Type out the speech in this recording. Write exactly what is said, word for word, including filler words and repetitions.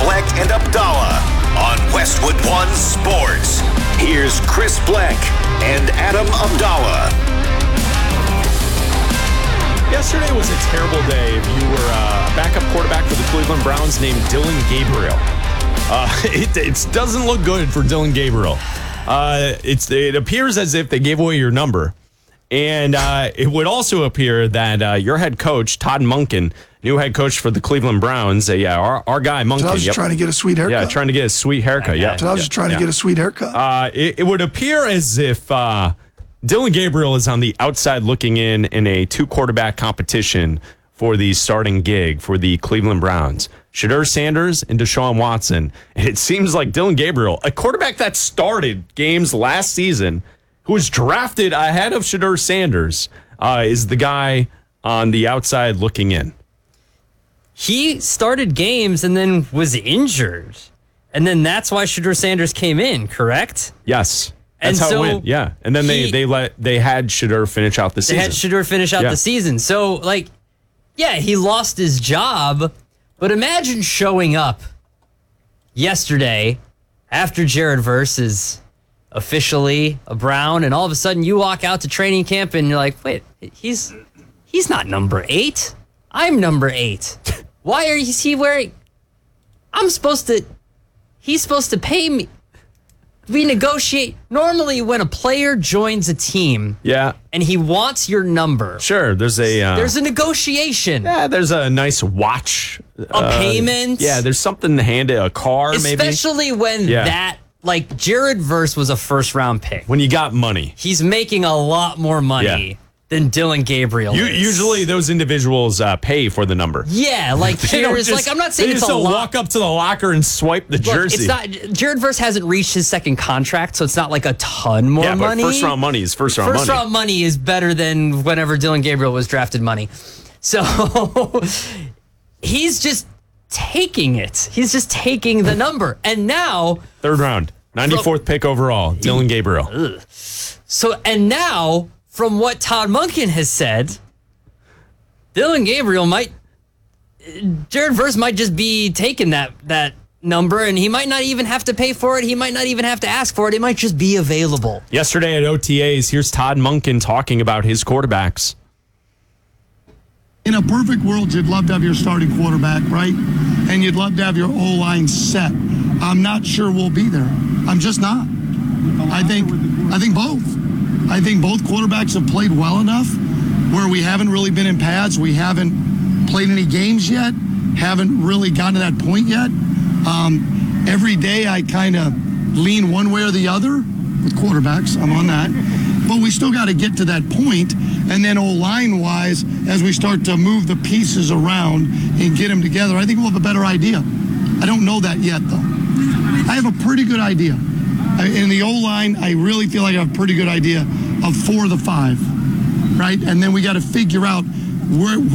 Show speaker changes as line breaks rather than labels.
Bleck and Abdallah on Westwood One Sports. Here's Chris Bleck and Adam Abdallah.
Yesterday was a terrible day if you were a backup quarterback for the Cleveland Browns named Dillon Gabriel. Uh, it, it doesn't look good for Dillon Gabriel. Uh, it's, it appears as if they gave away your number. And uh, it would also appear that uh, your head coach, Todd Monken, new head coach for the Cleveland Browns, uh, yeah, our, our guy, Monken.
So I was just
yep.
trying to get a sweet haircut.
Yeah, trying to get a sweet haircut, yeah.
So I was
yeah,
just trying
yeah.
to get a sweet haircut.
Uh, it, it would appear as if uh, Dillon Gabriel is on the outside looking in in a two-quarterback competition for the starting gig for the Cleveland Browns. Shedeur Sanders and Deshaun Watson. And it seems like Dillon Gabriel, a quarterback that started games last season, who was drafted ahead of Shedeur Sanders, uh, is the guy on the outside looking in.
He started games and then was injured. And then that's why Shedeur Sanders came in, correct?
Yes. That's
and
how
so
it went. Yeah. And then
he,
they they let they had Shedeur finish out the season.
They had Shedeur finish out
yeah.
the season. So, like, yeah, he lost his job. But imagine showing up yesterday after Jared Verse is officially a Brown, and all of a sudden you walk out to training camp and you're like, wait, he's he's not number eight. I'm number eight. Why are is he wearing? I'm supposed to. He's supposed to pay me. We negotiate. Normally, when a player joins a team,
yeah,
and he wants your number,
sure, there's a uh,
there's a negotiation.
Yeah, there's a nice watch,
a
uh,
payment.
Yeah, there's something to hand it, a car,
especially
maybe.
Especially when
yeah.
that, like Jared Verse was a first round pick.
When you got money,
he's making a lot more money. Yeah. Than Dillon Gabriel
you,
is.
Usually those individuals uh, pay for the number.
Yeah, like Jared, like I'm not saying
they
it's
just
a lot.
walk up to the locker and swipe the
Look,
jersey.
It's not Jared Verse hasn't reached his second contract, so it's not like a ton more
yeah,
money.
But first round money is first round
first
money.
First round money is better than whenever Dillon Gabriel was drafted money. So he's just taking it. He's just taking the number. And now
third round, ninety-fourth from, pick overall, Dillon Gabriel.
Ugh. So and now from what Todd Monken has said, Dillon Gabriel might, Jared Verse might just be taking that that number, and he might not even have to pay for it. He might not even have to ask for it. It might just be available.
Yesterday at O T As, here's Todd Monken talking about his quarterbacks.
In a perfect world, you'd love to have your starting quarterback, right? And you'd love to have your O-line set. I'm not sure we'll be there. I'm just not. I think, I think both. I think both quarterbacks have played well enough where we haven't really been in pads. We haven't played any games yet, haven't really gotten to that point yet. Um, every day I kind of lean one way or the other with quarterbacks. I'm on that. But we still got to get to that point. And then O-line-wise, as we start to move the pieces around and get them together, I think we'll have a better idea. I don't know that yet, though. I have a pretty good idea. In the O-line, I really feel like I have a pretty good idea of four of the five, right? And then we got to figure out where